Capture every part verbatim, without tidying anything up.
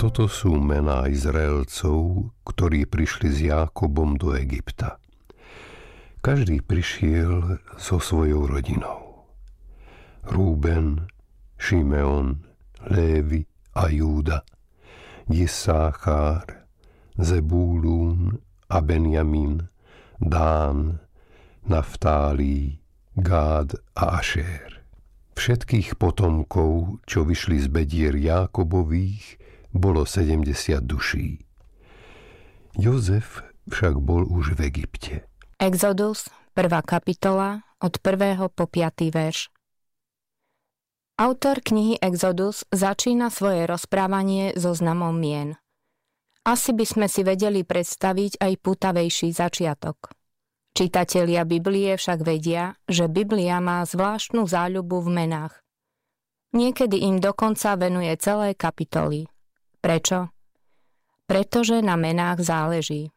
Toto sú mená Izraelcov, ktorí prišli s Jákobom do Egypta. Každý prišiel so svojou rodinou. Rúben, Šimeon, Lévi a Júda, Jisáchár, Zebúlún a Benjamín, Dán, Naftálí, Gád a Ašér. Všetkých potomkov, čo vyšli z bedier Jákobových, bolo sedemdesiat duší. Jozef však bol už v Egypte. Exodus, prvá kapitola, od prvého po piatý verš. Autor knihy Exodus začína svoje rozprávanie zoznamom mien. Asi by sme si vedeli predstaviť aj pútavejší začiatok. Čitatelia Biblie však vedia, že Biblia má zvláštnu záľubu v menách. Niekedy im dokonca venuje celé kapitoly. Prečo? Pretože na menách záleží.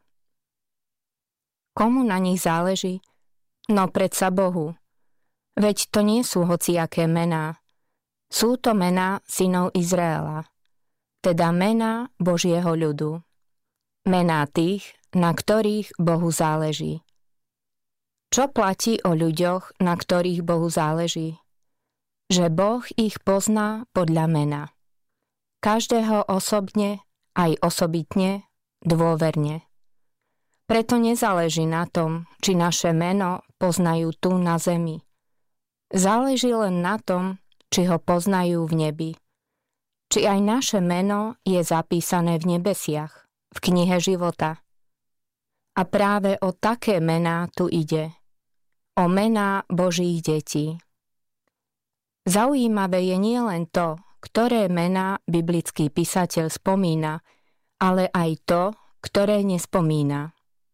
Komu na nich záleží? No predsa Bohu. Veď to nie sú hociaké mená. Sú to mená synov Izraela, teda mená Božieho ľudu. Mená tých, na ktorých Bohu záleží. Čo platí o ľuďoch, na ktorých Bohu záleží? Že Boh ich pozná podľa mena. Každého osobne, aj osobitne, dôverne. Preto nezáleží na tom, či naše meno poznajú tu na zemi. Záleží len na tom, či ho poznajú v nebi. Či aj naše meno je zapísané v nebesiach, v knihe života. A práve o také mená tu ide. O mená Božích detí. Zaujímavé je nielen to, ktoré mená biblický písateľ spomína, ale aj to, ktoré nespomína.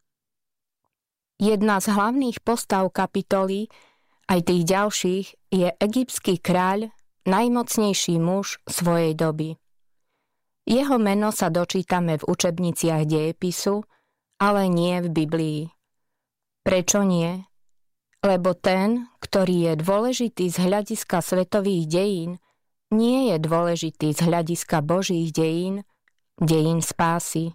Jedna z hlavných postav kapitoly, aj tých ďalších, je egyptský kráľ, najmocnejší muž svojej doby. Jeho meno sa dočítame v učebniciach dejepisu, ale nie v Biblii. Prečo nie? Lebo ten, ktorý je dôležitý z hľadiska svetových dejín, nie je dôležitý z hľadiska Božích dejín, dejín spásy.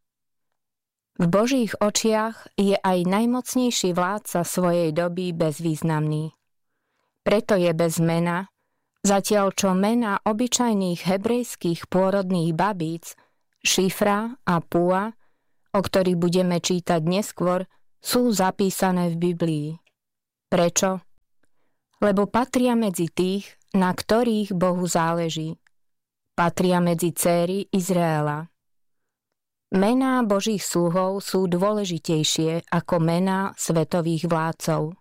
V Božích očiach je aj najmocnejší vládca svojej doby bezvýznamný. Preto je bez mena, zatiaľ čo mená obyčajných hebrejských pôrodných babíc, Šifra a Púa, o ktorých budeme čítať neskôr, sú zapísané v Biblii. Prečo? Lebo patria medzi tých, na ktorých Bohu záleží. Patria medzi céry Izraela. Mená Božích sluhov sú dôležitejšie ako mená svetových vládcov.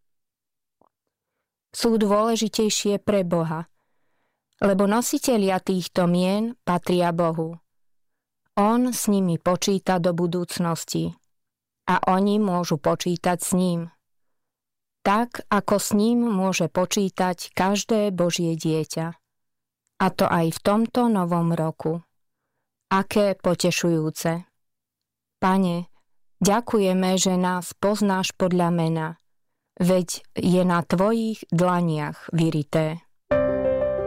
Sú dôležitejšie pre Boha, lebo nositelia týchto mien patria Bohu. On s nimi počíta do budúcnosti a oni môžu počítať s ním. Tak, ako s ním môže počítať každé Božie dieťa. A to aj v tomto novom roku. Aké potešujúce. Pane, ďakujeme, že nás poznáš podľa mena, veď je na tvojich dlaniach vyrité.